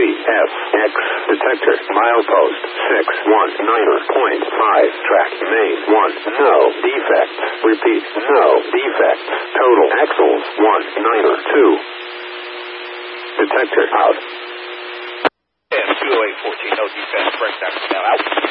CFX detector. Milepost 619.5. Track main 1. No defects. Repeat, no defects. Total axles 192. Detector out. And 20814, no defense, breakdown now out.